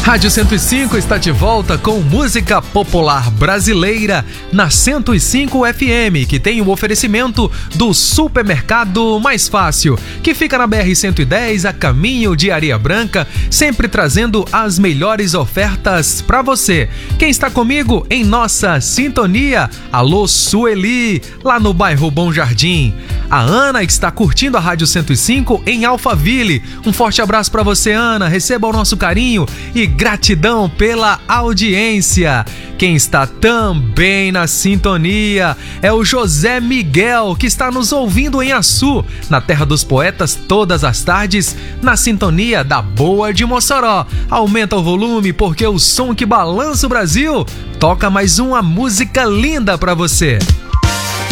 Rádio 105 está de volta com música popular brasileira na 105 FM, que tem o oferecimento do Supermercado Mais Fácil, que fica na BR-110, a caminho de Areia Branca, sempre trazendo as melhores ofertas para você. Quem está comigo em nossa sintonia? Alô, Sueli, lá no bairro Bom Jardim. A Ana está curtindo a Rádio 105 em Alphaville. Um forte abraço para você, Ana. Receba o nosso carinho e gratidão pela audiência. Quem está também na sintonia é o José Miguel, que está nos ouvindo em Açu, na Terra dos Poetas, todas as tardes, na sintonia da Boa de Mossoró. Aumenta o volume, porque o som que balança o Brasil toca mais uma música linda para você.